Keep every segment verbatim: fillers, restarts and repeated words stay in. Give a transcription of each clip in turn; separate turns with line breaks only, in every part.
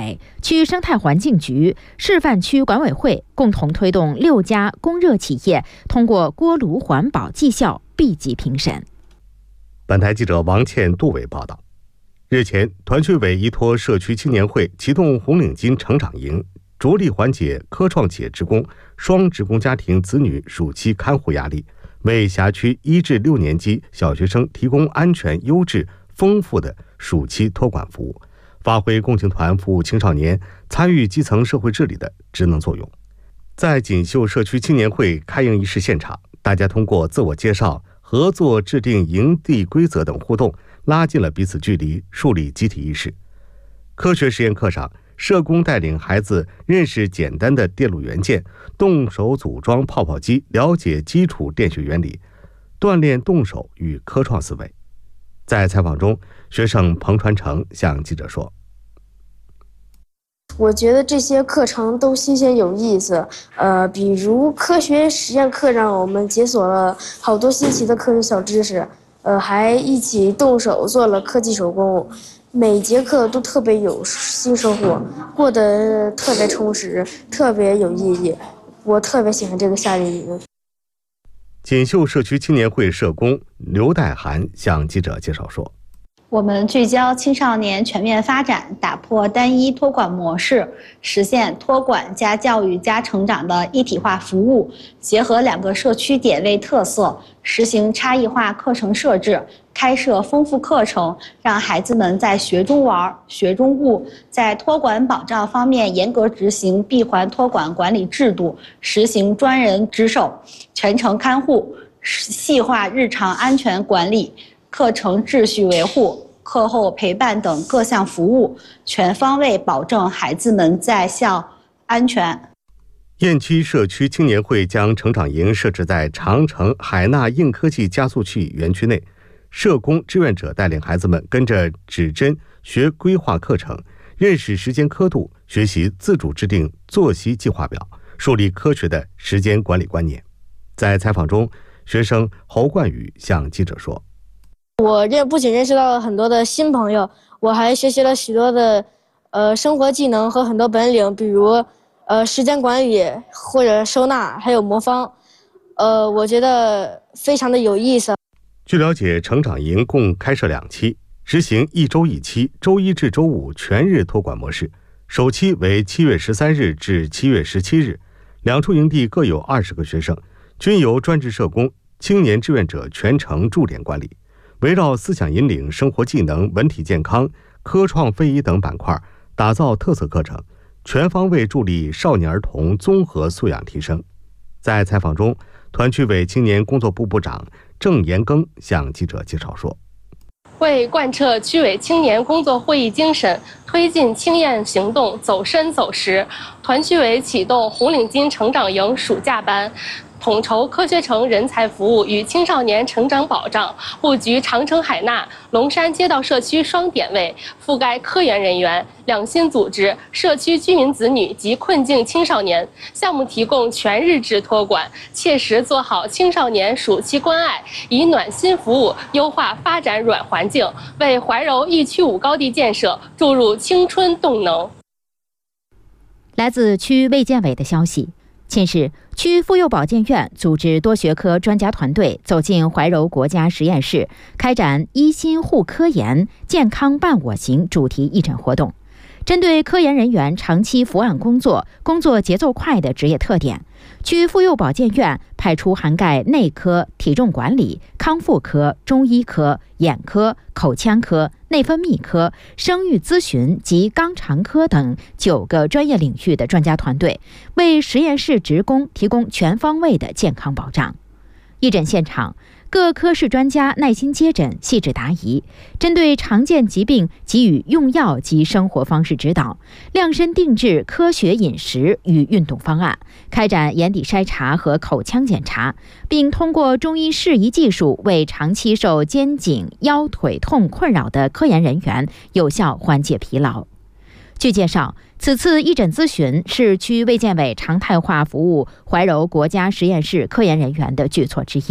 委、区生态环境局、示范区管委会共同推动六家供热企业通过锅炉环保绩效 B 级评审。
本台记者王倩、杜伟报道。日前，团区委依托社区青年会启动红领巾成长营，着力缓解科创企业职工、双职工家庭子女暑期看护压力，为辖区一至六年级小学生提供安全、优质、丰富的暑期托管服务，发挥共青团服务青少年、参与基层社会治理的职能作用。在锦绣社区青年会开营仪式现场，大家通过自我介绍、合作制定营地规则等互动，拉近了彼此距离，树立集体意识。科学实验课上，社工带领孩子认识简单的电路元件，动手组装泡泡机，了解基础电学原理，锻炼动手与科创思维。在采访中，学生彭传成向记者说：“
我觉得这些课程都新鲜有意思，呃，比如科学实验课让我们解锁了好多新奇的科学小知识，呃，还一起动手做了科技手工，每节课都特别有新收获，过得特别充实，特别有意义。我特别喜欢这个夏令营。”
锦绣社区青年会社工刘代涵向记者介绍说：“
我们聚焦青少年全面发展，打破单一托管模式，实现托管加教育加成长的一体化服务，结合两个社区点位特色，实行差异化课程设置，开设丰富课程，让孩子们在学中玩、学中悟。在托管保障方面，严格执行闭环托管管理制度，实行专人值守、全程看护，细化日常安全管理、课程秩序维护、课后陪伴等各项服务，全方位保证孩子们在校安全。”
雁栖社区青年会将成长营设置在长城海纳硬科技加速器园区内，社工志愿者带领孩子们跟着指针学规划课程，认识时间刻度，学习自主制定作息计划表，树立科学的时间管理观念。在采访中，学生侯冠宇向记者说：“
我认不仅认识到了很多的新朋友，我还学习了许多的呃生活技能和很多本领，比如呃时间管理或者收纳，还有魔方，呃我觉得非常的有意思。”
据了解，成长营共开设两期，实行一周一期，周一至周五全日托管模式。首期为七月十三日至七月十七日，两处营地各有二十个学生，均由专职社工、青年志愿者全程驻点管理，围绕思想引领、生活技能、文体健康、科创非遗等板块，打造特色课程，全方位助力少年儿童综合素养提升。在采访中，团区委青年工作部部长郑延庚向记者介绍说：“
为贯彻区委青年工作会议精神，推进青燕行动走深走实，团区委启动红领巾成长营暑假班，统筹科学城人才服务与青少年成长保障，布局长城海纳、龙山街道社区双点位，覆盖科研人员、两心组织、社区居民子女及困境青少年。项目提供全日制托管，切实做好青少年暑期关爱，以暖心服务优化发展软环境，为怀柔一区五高地建设注入青春动能。”
来自区卫健委的消息，近日，区妇幼保健院组织多学科专家团队走进怀柔国家实验室，开展一心护科研、健康伴我行主题义诊活动。针对科研人员长期伏案工作、工作节奏快的职业特点，区妇幼保健院派出涵盖内科、体重管理、康复科、中医科、眼科、口腔科、内分泌科、生育咨询及肛肠科等九个专业领域的专家团队，为实验室职工提供全方位的健康保障。义诊现场，各科室专家耐心接诊，细致答疑，针对常见疾病给予用药及生活方式指导，量身定制科学饮食与运动方案，开展眼底筛查和口腔检查，并通过中医适宜技术为长期受肩颈、腰腿痛困扰的科研人员有效缓解疲劳。据介绍，此次义诊咨询是区卫健委常态化服务怀柔国家实验室科研人员的举措之一。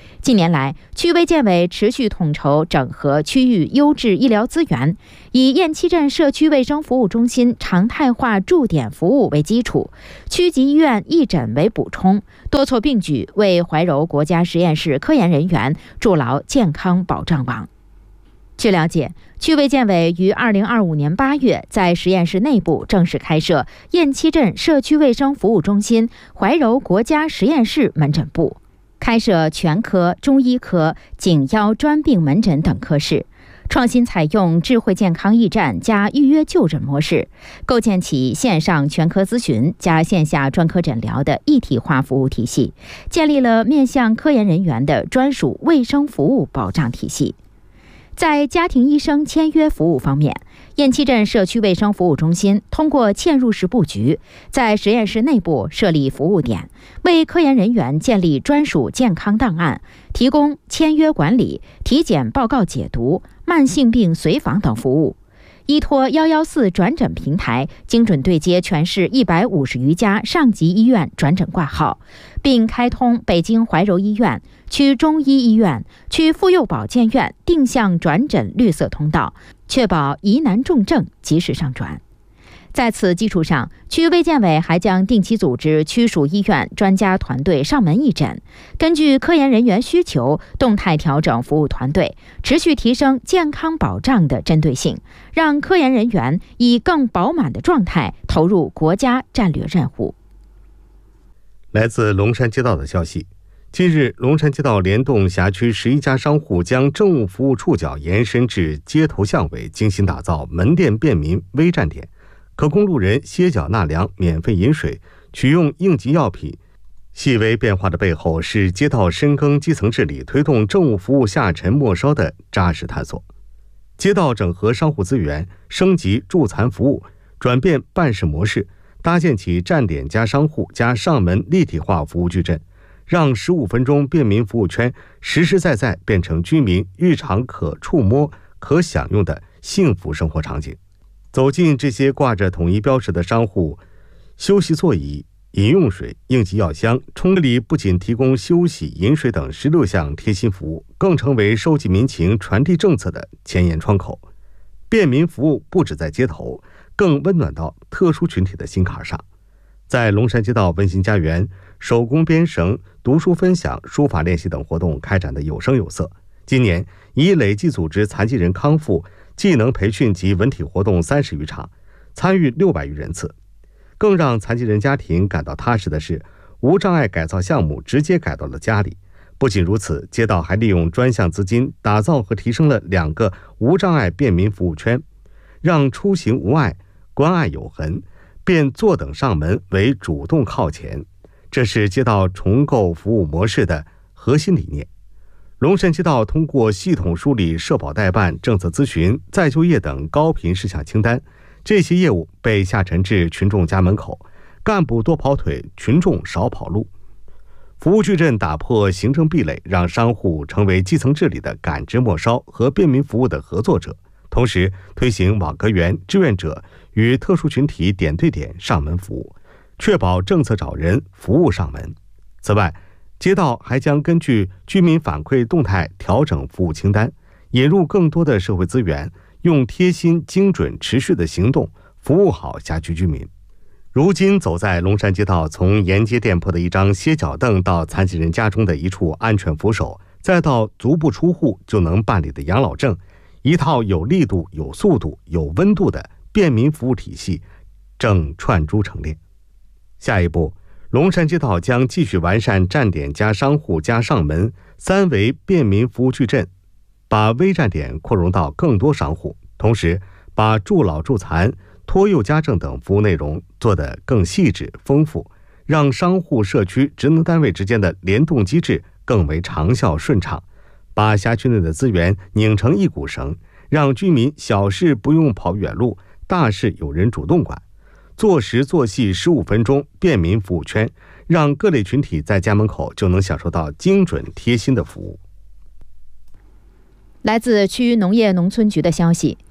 近年来，区卫健委持续统筹整合区域优质医疗资源，以雁栖镇社区卫生服务中心常态化驻点服务为基础，区级医院义诊为补充，多措并举，为怀柔国家实验室科研人员筑牢健康保障网。据了解，区卫健委于二零二五年八月在实验室内部正式开设雁栖镇社区卫生服务中心怀柔国家实验室门诊部，开设全科、中医科、颈腰专病门诊等科室，创新采用智慧健康驿站加预约就诊模式，构建起线上全科咨询加线下专科诊疗的一体化服务体系，建立了面向科研人员的专属卫生服务保障体系。在家庭医生签约服务方面，雁栖镇社区卫生服务中心通过嵌入式布局，在实验室内部设立服务点，为科研人员建立专属健康档案，提供签约管理、体检报告解读、慢性病随访等服务。依托一一四转诊平台，精准对接全市一百五十余家上级医院转诊挂号，并开通北京怀柔医院、区中医医院、区妇幼保健院定向转诊绿色通道，确保疑难重症及时上转。在此基础上，区卫健委还将定期组织区属医院专家团队上门义诊，根据科研人员需求，动态调整服务团队，持续提升健康保障的针对性，让科研人员以更饱满的状态投入国家战略任务。
来自龙山街道的消息，近日，龙山街道联动辖区十一家商户将政务服务触角延伸至街头巷尾，精心打造门店便民微站点，可供路人歇脚纳凉、免费饮水、取用应急药品。细微变化的背后，是街道深耕基层治理、推动政务服务下沉末梢的扎实探索。街道整合商户资源，升级助残服务，转变办事模式，搭建起站点加商户加上门立体化服务矩阵，让十五分钟便民服务圈实实在在变成居民日常可触摸、可享用的幸福生活场景。走进这些挂着统一标识的商户，休息座椅、饮用水、应急药箱、冲里不仅提供休息、饮水等十六项贴心服务，更成为收集民情、传递政策的前沿窗口。便民服务不止在街头，更温暖到特殊群体的心坎上。在龙山街道温馨家园，手工编绳、读书分享、书法练习等活动开展得有声有色。今年已累计组织残疾人康复、技能培训及文体活动三十余场，参与六百余人次。更让残疾人家庭感到踏实的是，无障碍改造项目直接改到了家里。不仅如此，街道还利用专项资金打造和提升了两个无障碍便民服务圈，让出行无碍、关爱有痕，变坐等上门为主动靠前。这是街道重构服务模式的核心理念。龙山街道通过系统梳理社保代办、政策咨询、再就业等高频事项清单，这些业务被下沉至群众家门口，干部多跑腿，群众少跑路。服务矩阵打破行政壁垒，让商户成为基层治理的感知末梢和便民服务的合作者，同时推行网格员、志愿者与特殊群体点对点上门服务，确保政策找人，服务上门。此外，街道还将根据居民反馈动态调整服务清单，引入更多的社会资源，用贴心、精准、持续的行动服务好辖区居民。如今走在龙山街道，从沿街店铺的一张歇脚凳到残疾人家中的一处安全扶手，再到足不出户就能办理的养老证，一套有力度、有速度、有温度的便民服务体系正串珠成列。下一步，龙山街道将继续完善站点加商户加上门三维便民服务矩阵，把微站点扩容到更多商户，同时把助老助残、托幼家政等服务内容做得更细致丰富，让商户、社区、职能单位之间的联动机制更为长效顺畅，把辖区内的资源拧成一股绳，让居民小事不用跑远路，大事有人主动管。做实做细十五分钟便民服务圈，让各类群体在家门口就能享受到精准贴心的服务。
来自区农业农村局的消息，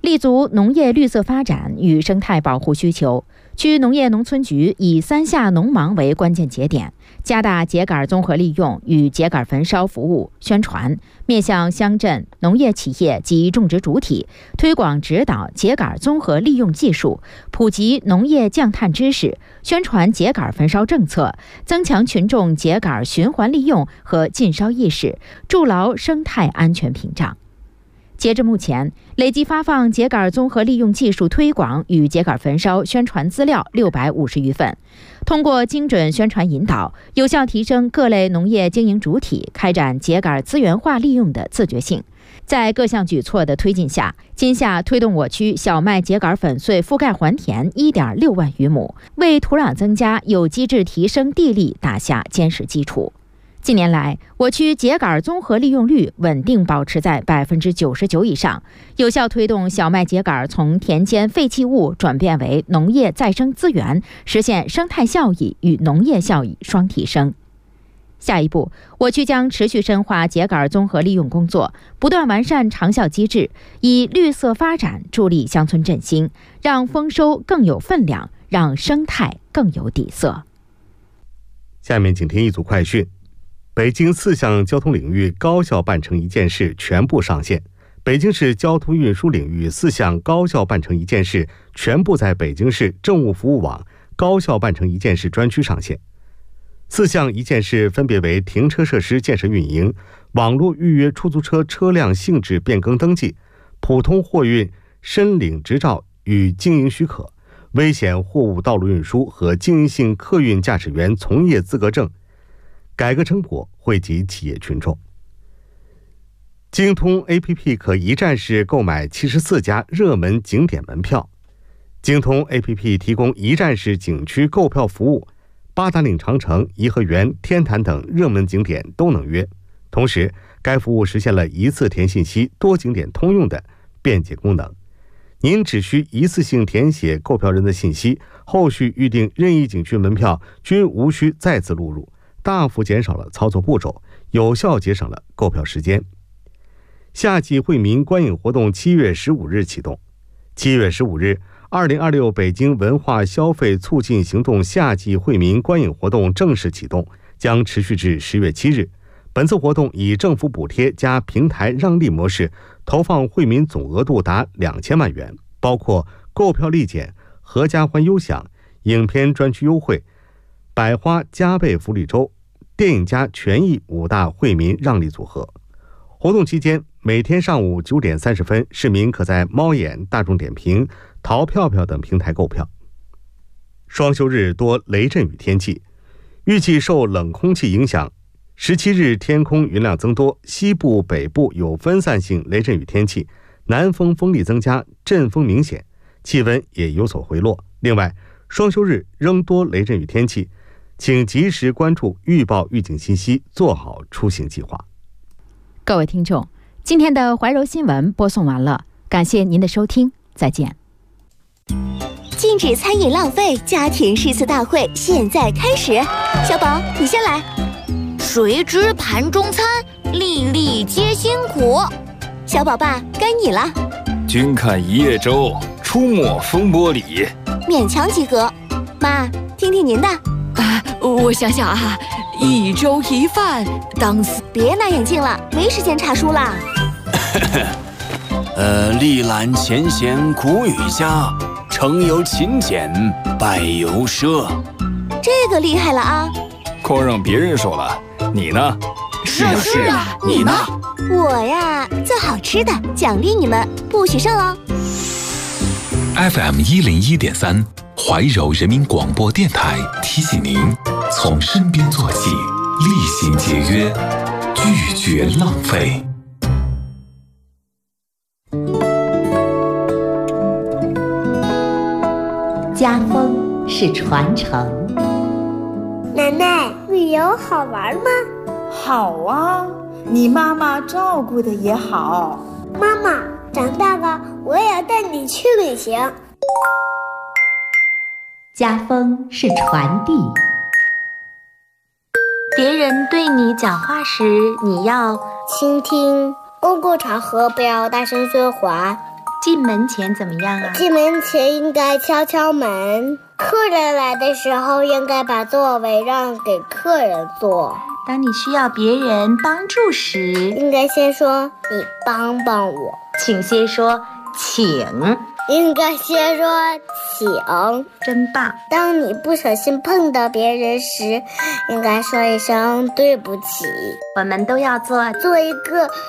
立足农业绿色发展与生态保护需求，区农业农村局以三下农忙为关键节点，加大秸秆综合利用与秸秆焚烧服务宣传，面向乡镇、农业企业及种植主体，推广指导秸秆综合利用技术，普及农业降碳知识，宣传秸秆焚烧政策，增强群众秸秆循环利用和禁烧意识，筑牢生态安全屏障。截至目前，累计发放秸秆综合利用技术推广与秸秆焚烧宣传资料六百五十余份。通过精准宣传引导，有效提升各类农业经营主体开展秸秆资源化利用的自觉性。在各项举措的推进下，今夏推动我区小麦秸秆粉碎覆盖还田 一点六万余亩，为土壤增加、有机质提升地力打下坚实基础。近年来，我区秸秆综合利用率稳定保持在百分之九十九以上，有效推动小麦秸秆从田间废弃物转变为农业再生资源，实现生态效益与农业效益双提升。下一步，我区将持续深化秸秆综合利用工作，不断完善长效机制，以绿色发展助力乡村振兴，让丰收更有分量，让生态更有底色。
下面请听一组快讯。北京四项交通领域高效办成一件事全部上线。北京市交通运输领域四项高效办成一件事全部在北京市政务服务网高效办成一件事专区上线。四项一件事分别为停车设施建设运营、网络预约出租车车辆性质变更登记、普通货运申领执照与经营许可、危险货物道路运输和经营性客运驾驶员从业资格证。改革成果惠及企业群众。京通 A P P 可一站式购买七十四家热门景点门票。京通 A P P 提供一站式景区购票服务，八达岭长城、颐和园、天坛等热门景点都能约。同时，该服务实现了一次填信息、多景点通用的便捷功能。您只需一次性填写购票人的信息，后续预订任意景区门票均无需再次录入，大幅减少了操作步骤，有效节省了购票时间。夏季惠民观影活动七月十五日启动。七月十五日，二零二六北京文化消费促进行动夏季惠民观影活动正式启动，将持续至十月七日。本次活动以政府补贴加平台让利模式，投放惠民总额度达两千万元，包括购票立减、合家欢优享、影片专区优惠、百花加倍福利周、电影加权益五大惠民让利组合。活动期间，每天上午九点三十分，市民可在猫眼、大众点评、淘票票等平台购票。双休日多雷阵雨天气，预计受冷空气影响，十七日天空云量增多，西部、北部有分散性雷阵雨天气，南风风力增加，阵风明显，气温也有所回落。另外，双休日仍多雷阵雨天气，请及时关注预报预警信息，做好出行计划。
各位听众，今天的怀柔新闻播送完了，感谢您的收听，再见。
禁止餐饮浪费家庭诗词大会现在开始，小宝你先来。
谁知盘中餐，粒粒皆辛苦。
小宝爸该你了。
君看一叶舟，出没风波里。
勉强及格。妈，听听您的。
啊，我想想啊，一粥一饭当死。
别拿眼镜了，没时间查书啦。
呃，历览前贤古语家，成由勤俭，败由奢。
这个厉害了啊！
光让别人说了，你呢？
是啊是啊，你呢？
我呀，做好吃的，奖励你们，不许剩哦。
F M 一零一点三，怀柔人民广播电台提醒您：从身边做起，厉行节约，拒绝浪费。
家风是传承。
奶奶，旅游好玩吗？
好啊，你妈妈照顾的也好。
妈妈，长大了我也要带你去旅行。
家风是传递。
别人对你讲话时，你要
倾听；公共场合不要大声喧哗。
进门前怎么样啊？
进门前应该敲敲门，客人来的时候应该把座位让给客人坐。
当你需要别人帮助时，
应该先说你帮帮我，
请先说请，
应该先说请，
真棒。
当你不小心碰到别人时，应该说一声对不起。
我们都要做
做一个